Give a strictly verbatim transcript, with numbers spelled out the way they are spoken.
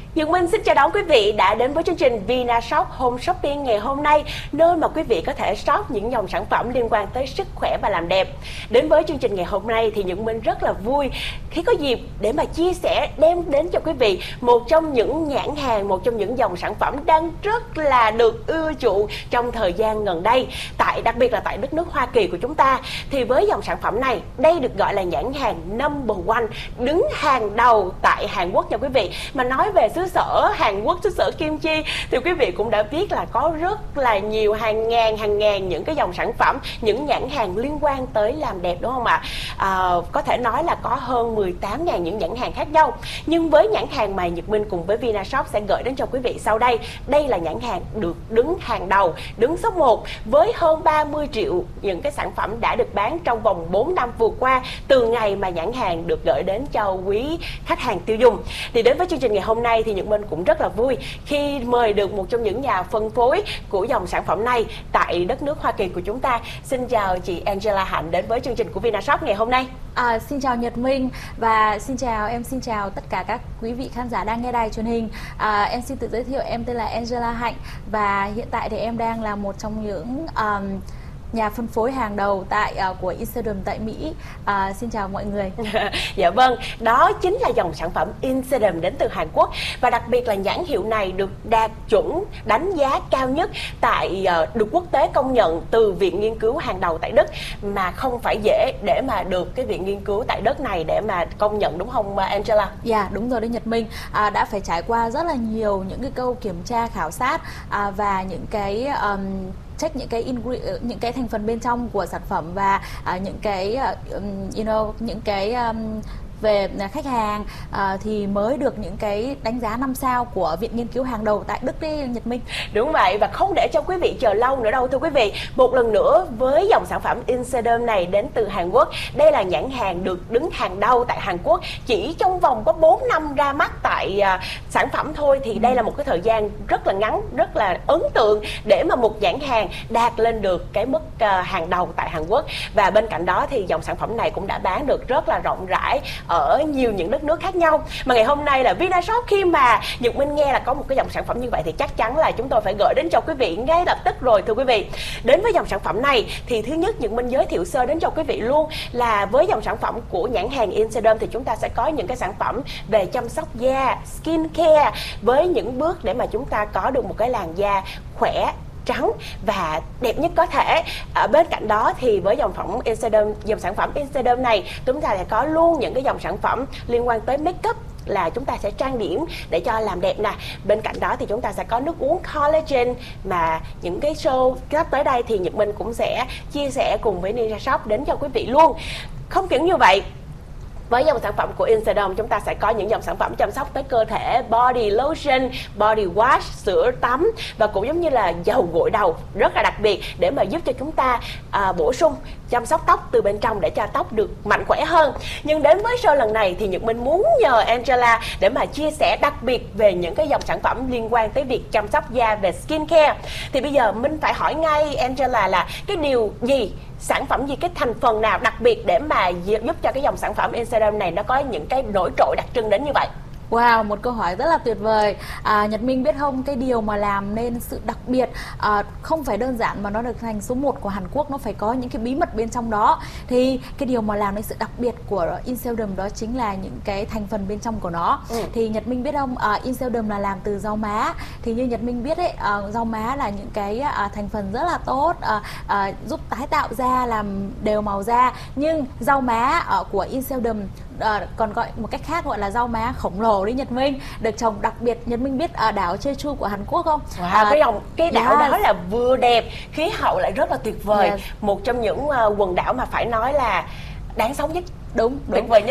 Nhật Minh xin chào đón quý vị đã đến với chương trình Vinashop Home Shopping ngày hôm nay, nơi mà quý vị có thể shop những dòng sản phẩm liên quan tới sức khỏe và làm đẹp. Đến với chương trình ngày hôm nay thì Nhật Minh rất là vui khi có dịp để mà chia sẻ đem đến cho quý vị một trong những nhãn hàng, một trong những dòng sản phẩm đang rất là được ưa chuộng trong thời gian gần đây, tại đặc biệt là tại đất nước Hoa Kỳ của chúng ta. Thì với dòng sản phẩm này, đây được gọi là nhãn hàng number one, đứng hàng đầu tại Hàn Quốc nha quý vị. Mà nói về xứ sở Hàn Quốc, xứ sở kim chi thì quý vị cũng đã biết là có rất là nhiều, hàng ngàn hàng ngàn những cái dòng sản phẩm, những nhãn hàng liên quan tới làm đẹp, đúng không ạ? À, có thể nói là có hơn mười tám nghìn những nhãn hàng khác nhau. Nhưng với nhãn hàng mà Nhật Minh cùng với Vinashop sẽ gửi đến cho quý vị sau đây, đây là nhãn hàng được đứng hàng đầu, đứng số một với hơn ba mươi triệu những cái sản phẩm đã được bán trong vòng bốn năm vừa qua, từ ngày mà nhãn hàng được gửi đến cho quý khách hàng tiêu dùng. Thì đến với chương trình ngày hôm nay thì Nhật Minh cũng rất là vui khi mời được một trong những nhà phân phối của dòng sản phẩm này tại đất nước Hoa Kỳ của chúng ta. Xin chào chị Angela Hạnh đến với chương trình của Vinashop ngày hôm nay. À, xin chào Nhật Minh và xin chào em xin chào tất cả các quý vị khán giả đang nghe đài truyền hình. À, em xin tự giới thiệu, em tên là Angela Hạnh và hiện tại thì em đang là một trong những um, nhà phân phối hàng đầu tại uh, của Insedum tại Mỹ. Uh, xin chào mọi người. Dạ vâng, đó chính là dòng sản phẩm Insedum đến từ Hàn Quốc, và đặc biệt là nhãn hiệu này được đạt chuẩn đánh giá cao nhất tại uh, được quốc tế công nhận từ viện nghiên cứu hàng đầu tại Đức, mà không phải dễ để mà được cái viện nghiên cứu tại Đức này để mà công nhận, đúng không Angela? Dạ yeah, đúng rồi đấy Nhật Minh. À, đã phải trải qua rất là nhiều những cái câu kiểm tra khảo sát à, và những cái um, check những cái những cái thành phần bên trong của sản phẩm và uh, những cái uh, you know những cái um, về khách hàng uh, thì mới được những cái đánh giá năm sao của viện nghiên cứu hàng đầu tại Đức đấy Nhật Minh. Đúng vậy, và không để cho quý vị chờ lâu nữa đâu thưa quý vị. Một lần nữa với dòng sản phẩm Insedum này đến từ Hàn Quốc, đây là nhãn hàng được đứng hàng đầu tại Hàn Quốc, chỉ trong vòng có bốn năm ra mắt tại uh, sản phẩm thôi, thì đây là một cái thời gian rất là ngắn, rất là ấn tượng để mà một nhãn hàng đạt lên được cái mức uh, hàng đầu tại Hàn Quốc. Và bên cạnh đó thì dòng sản phẩm này cũng đã bán được rất là rộng rãi ở nhiều những đất nước khác nhau. Mà ngày hôm nay là Vinashop, khi mà Nhật Minh nghe là có một cái dòng sản phẩm như vậy thì chắc chắn là chúng tôi phải gửi đến cho quý vị ngay lập tức rồi thưa quý vị. Đến với dòng sản phẩm này thì thứ nhất Nhật Minh giới thiệu sơ đến cho quý vị luôn là với dòng sản phẩm của nhãn hàng Insedum thì chúng ta sẽ có những cái sản phẩm về chăm sóc da, skin care, với những bước để mà chúng ta có được một cái làn da khỏe, trắng và đẹp nhất có thể. Ở bên cạnh đó thì với dòng phẩm Insedum, dòng sản phẩm Insedum này chúng ta sẽ có luôn những cái dòng sản phẩm liên quan tới make up, là chúng ta sẽ trang điểm để cho làm đẹp nè. Bên cạnh đó thì chúng ta sẽ có nước uống collagen, mà những cái show sắp tới đây thì Nhật Minh cũng sẽ chia sẻ cùng với Vinashop đến cho quý vị luôn. Không những như vậy, với dòng sản phẩm của Insedum chúng ta sẽ có những dòng sản phẩm chăm sóc tới cơ thể, body lotion, body wash, sữa tắm, và cũng giống như là dầu gội đầu rất là đặc biệt để mà giúp cho chúng ta à, bổ sung chăm sóc tóc từ bên trong để cho tóc được mạnh khỏe hơn. Nhưng đến với show lần này thì Nhật Minh muốn nhờ Angela để mà chia sẻ đặc biệt về những cái dòng sản phẩm liên quan tới việc chăm sóc da, về skin care. Thì bây giờ Minh phải hỏi ngay Angela là cái điều gì, sản phẩm gì, cái thành phần nào đặc biệt để mà giúp cho cái dòng sản phẩm Insedum này nó có những cái nổi trội đặc trưng đến như vậy? Wow, một câu hỏi rất là tuyệt vời. à, Nhật Minh biết không, cái điều mà làm nên sự đặc biệt à, không phải đơn giản mà nó được thành số một của Hàn Quốc, nó phải có những cái bí mật bên trong đó. Thì cái điều mà làm nên sự đặc biệt của Insedum đó chính là những cái thành phần bên trong của nó. ừ. Thì Nhật Minh biết không, à, Insedum là làm từ rau má. Thì như Nhật Minh biết ấy, à, rau má là những cái à, thành phần rất là tốt, à, à, giúp tái tạo da, làm đều màu da. Nhưng rau má à, của Insedum à, còn gọi một cách khác gọi là rau má khổng lồ đi Nhật Minh, được trồng đặc biệt. Nhật Minh biết ở đảo Jeju của Hàn Quốc không? Wow, à, cái dòng cái đảo yes. đó là vừa đẹp, khí hậu lại rất là tuyệt vời. yes. Một trong những uh, quần đảo mà phải nói là đáng sống nhất, đúng, đúng. tuyệt vời nhất